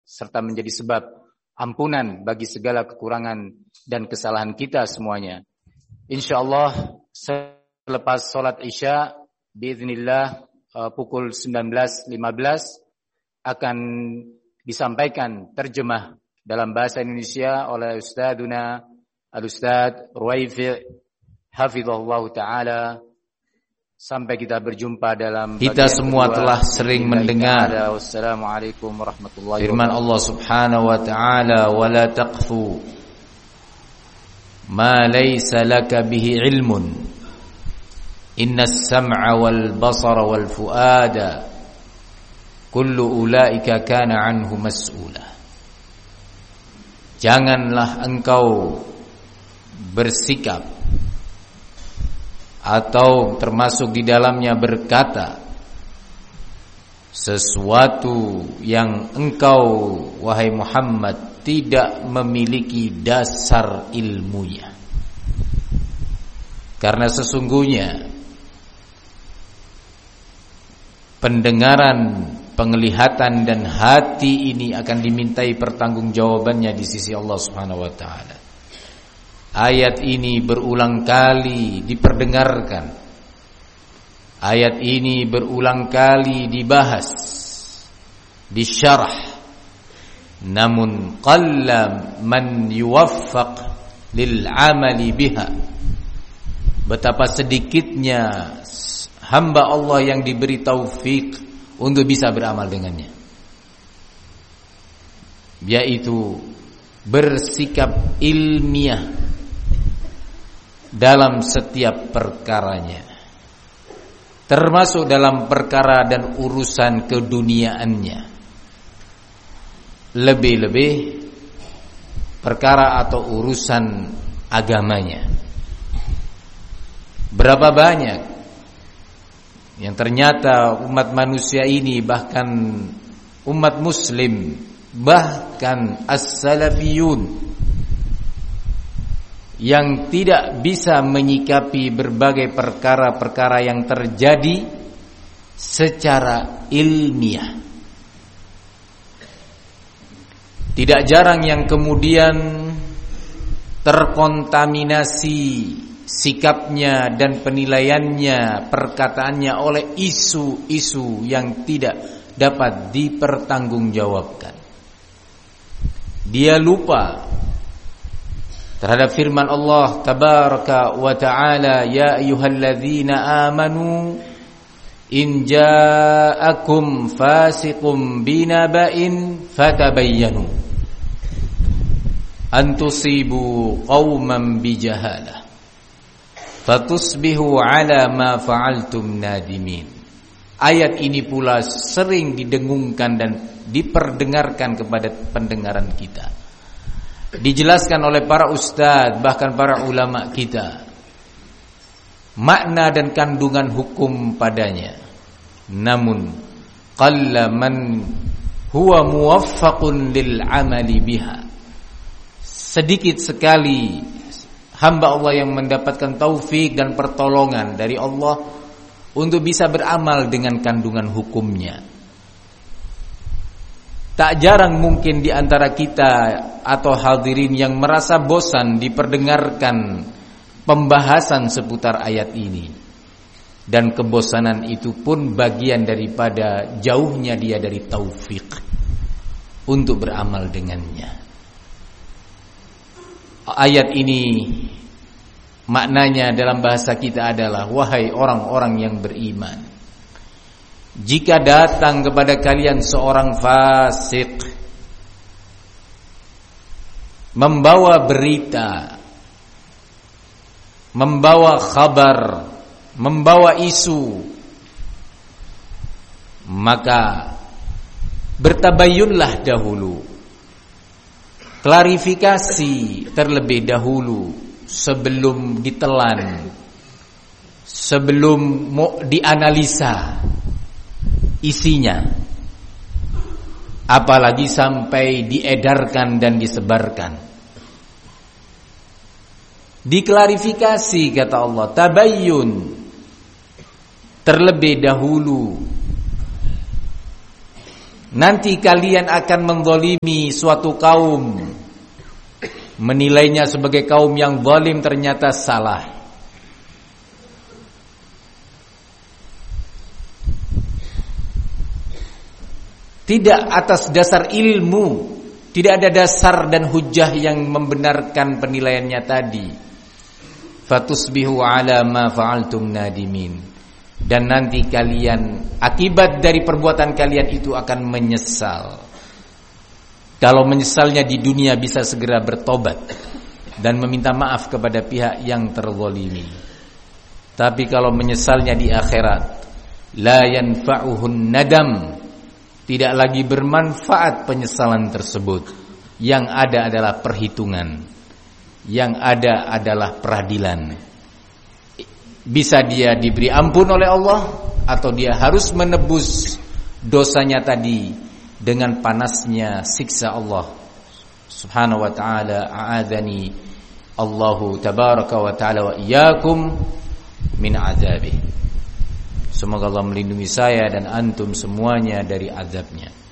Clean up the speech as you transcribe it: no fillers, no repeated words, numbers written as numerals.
serta menjadi sebab ampunan bagi segala kekurangan dan kesalahan kita semuanya. Insyaallah selepas salat Isya biiznillah pukul 19.15 akan disampaikan terjemah dalam bahasa Indonesia oleh Ustadzuna Al-Ustadz Ruwaifi hafizahullah ta'ala. Sampai kita berjumpa dalam kita semua telah sering mendengar Wassalamualaikum warahmatullahi wabarakatuh. Firman Allah Subhanahu wa ta'ala, "Wa la taqfu ma laysa laka bihi ilmun. Innas sam'a wal basara wal fuada kullu ulaika kana anhu mas'ula." Janganlah engkau bersikap atau termasuk di dalamnya berkata sesuatu yang engkau wahai Muhammad tidak memiliki dasar ilmunya. Karena sesungguhnya pendengaran, penglihatan dan hati ini akan dimintai pertanggungjawabannya di sisi Allah Subhanahu wa taala. Ayat ini berulang kali diperdengarkan. Ayat ini berulang kali dibahas, disyarah. Namun qalla man yuwaffaq lil amali biha. Betapa sedikitnya hamba Allah yang diberi taufik untuk bisa beramal dengannya, yaitu bersikap ilmiah dalam setiap perkaranya, termasuk dalam perkara dan urusan keduniaannya, lebih-lebih perkara atau urusan agamanya. Berapa banyak yang ternyata umat manusia ini, bahkan umat muslim, bahkan as-salafiyun, yang tidak bisa menyikapi berbagai perkara-perkara yang terjadi secara ilmiah. Tidak jarang yang kemudian terkontaminasi sikapnya dan penilaiannya, perkataannya oleh isu-isu yang tidak dapat dipertanggungjawabkan. Dia lupa terhadap firman Allah tabaraka wa ta'ala, "Ya ayyuhalladzina amanu in ja'akum fasiqun binaba'in fatabayyanu an tusibu qauman bijahalah fatusbihu ala ma fa'altum nadimin." Ayat ini pula sering didengungkan dan diperdengarkan kepada pendengaran kita. Dijelaskan oleh para ustadz, bahkan para ulama kita, makna dan kandungan hukum padanya. Namun qalla man huwa muwaffaqun lil amali biha. Sedikit sekali hamba Allah yang mendapatkan taufik dan pertolongan dari Allah untuk bisa beramal dengan kandungan hukumnya. Tak jarang mungkin di antara kita atau hadirin yang merasa bosan diperdengarkan pembahasan seputar ayat ini. Dan kebosanan itu pun bagian daripada jauhnya dia dari taufik untuk beramal dengannya. Ayat ini maknanya dalam bahasa kita adalah, wahai orang-orang yang beriman, jika datang kepada kalian seorang fasik membawa berita, membawa kabar, membawa isu, maka bertabayyunlah dahulu, klarifikasi terlebih dahulu sebelum ditelan, sebelum dianalisa isinya, apalagi sampai diedarkan dan disebarkan. Diklarifikasi kata Allah, tabayyun, terlebih dahulu Nanti kalian akan menzalimi suatu kaum, menilainya sebagai kaum yang zalim, ternyata salah. Tidak atas dasar ilmu, tidak ada dasar dan hujjah yang membenarkan penilaiannya tadi. Fatusbihu ala ma fa'altum nadimin. Dan nanti kalian, akibat dari perbuatan kalian itu akan menyesal. Kalau menyesalnya di dunia bisa segera bertobat dan meminta maaf kepada pihak yang terzalimi. Tapi kalau menyesalnya di akhirat, la yanfa'uhun nadam, tidak lagi bermanfaat penyesalan tersebut. Yang ada adalah perhitungan, yang ada adalah peradilan. Bisa dia diberi ampun oleh Allah, atau dia harus menebus dosanya tadi dengan panasnya siksa Allah Subhanahu wa ta'ala. A'adzani Allahu tabaraka wa ta'ala wa iyyakum min azabih. Semoga Allah melindungi saya dan antum semuanya dari azabnya.